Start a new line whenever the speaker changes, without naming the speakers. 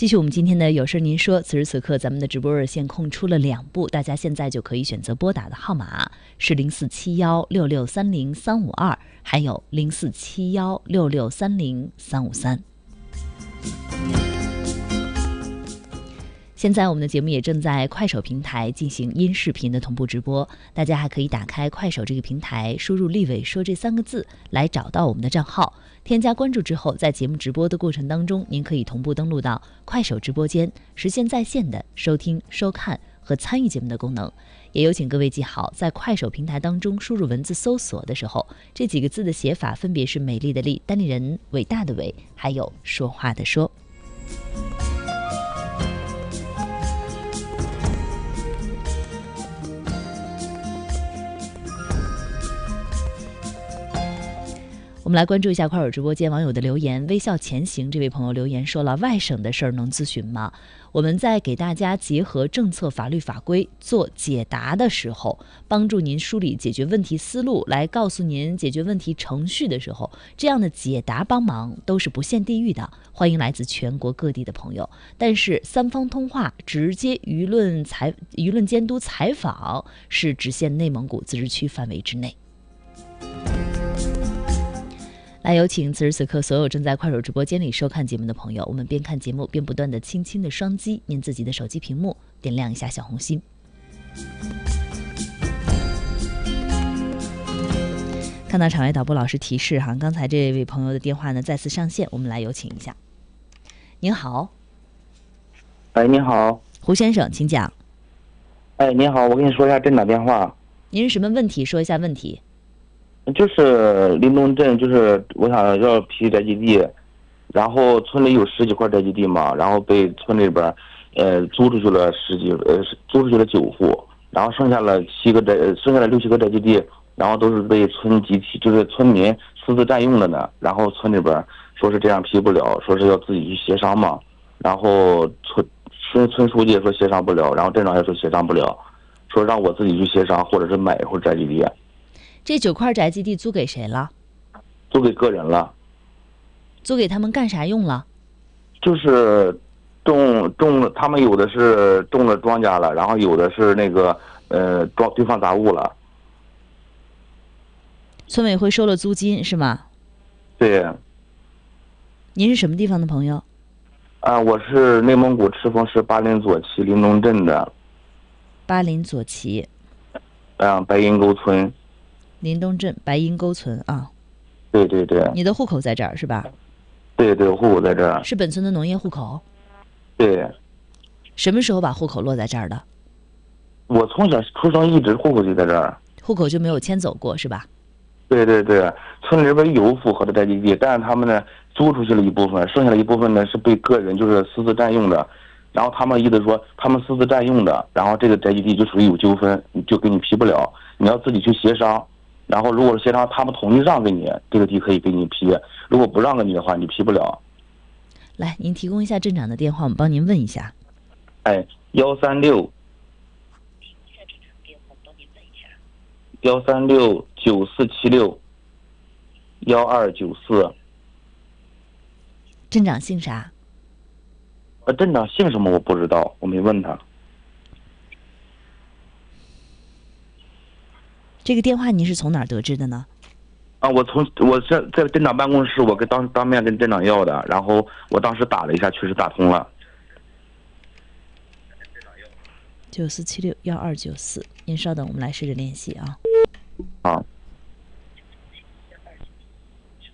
继续我们今天的有事您说，此时此刻咱们的直播热线空出了2部，大家现在就可以选择拨打的号码是04716630-352，还有04716630-353。现在我们的节目也正在快手平台进行音视频的同步直播，大家还可以打开快手这个平台，输入立伟说这3个字来找到我们的账号，添加关注之后，在节目直播的过程当中，您可以同步登录到快手直播间，实现在线的收听、收看和参与节目的功能。也有请各位记好，在快手平台当中输入文字搜索的时候，这几个字的写法分别是美丽的丽、单立人、伟大的伟，还有说话的说。我们来关注一下快手直播间网友的留言。微笑前行这位朋友留言说了，外省的事儿能咨询吗？我们在给大家结合政策法律法规做解答的时候，帮助您梳理解决问题思路，来告诉您解决问题程序的时候，这样的解答帮忙都是不限地域的，欢迎来自全国各地的朋友。但是3方通话直接舆论监督采访是只限内蒙古自治区范围之内。来，有请此时此刻所有正在快手直播间里收看节目的朋友，我们边看节目边不断的轻轻的双击您自己的手机屏幕，点亮一下小红心。看到场外导播老师提示哈，刚才这位朋友的电话呢再次上线，我们来有请一下。您好。
哎，你好，
胡先生，请讲。
哎，你好，我跟你说一下镇长电话。
您是什么问题？说一下问题。
就是临东镇，就是我想要批宅基地，然后村里有10几块宅基地嘛，然后被村里边租出去了租出去了9户，然后剩下了6、7个宅基地，然后都是被村民私自占用的呢。然后村里边说是这样批不了，说是要自己去协商嘛。然后村书记也说协商不了，然后镇长也说协商不了，说让我自己去协商，或者是买一户宅基地。
这9块宅基地租给谁了？
租给个人了。
租给他们干啥用了？
就是种他们有的是种了庄稼了，然后有的是那个堆放杂物了。
村委会收了租金是吗？
对。
您是什么地方的朋友？
我是内蒙古赤峰市巴林左旗临东镇的。
巴林左旗。
白银沟村。
临东镇白银沟村啊。
对对对。
你的户口在这儿是吧？
对对，户口在这儿。
是本村的农业户口？
对。
什么时候把户口落在这儿的？
我从小出生一直户口就在这儿。
户口就没有迁走过是吧？
对对对，村里边有符合的宅基地，但是他们呢租出去了一部分，剩下的一部分呢是被个人就是私自占用的。然后他们意思说他们私自占用的，然后这个宅基地就属于有纠纷，就给你批不了，你要自己去协商。然后如果是协商他们同意让给你，这个地可以给你批，如果不让给你的话你批不了。
来，您提供一下镇长的电话，我们帮您问一下。
13694761294。
镇长姓啥？
镇长姓什么我不知道，我没问他。
这个电话您是从哪儿得知的呢？
我是在镇长办公室，我当面跟镇长要的，然后我当时打了一下，确实打通了。
94761294，您稍等，我们来试着联系啊。